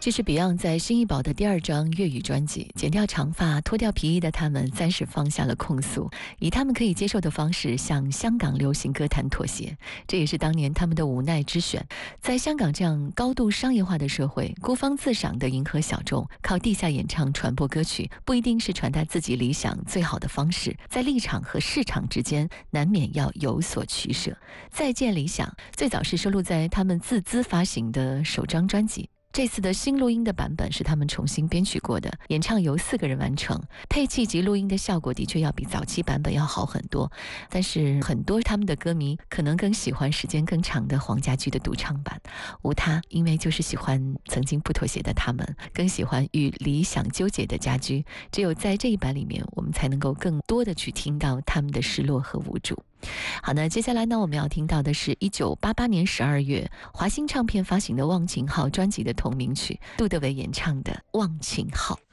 这是 Beyond 在新艺宝的第2张粤语专辑，剪掉长发脱掉皮衣的他们暂时放下了控诉，以他们可以接受的方式向香港流行歌坛妥协，这也是当年他们的无奈之选。在香港这样高度商业化的社会，孤芳自赏的迎合小众，靠地下演唱传播歌曲，不一定是传达自己理想最好的方式，在立场和市场之间难免要有所取舍。再见理想最早是收录在他们自资发行的首张专辑，这次的新录音的版本是他们重新编曲过的，演唱由4个人完成，配器及录音的效果的确要比早期版本要好很多，但是很多他们的歌迷可能更喜欢时间更长的黄家驹的独唱版。无他，因为就是喜欢曾经不妥协的他们，更喜欢与理想纠结的家驹，只有在这一版里面，我们才能够更多的去听到他们的失落和无助。好，那接下来呢，我们要听到的是1988年12月华星唱片发行的《忘情号》专辑的同名曲，杜德伟演唱的《忘情号》。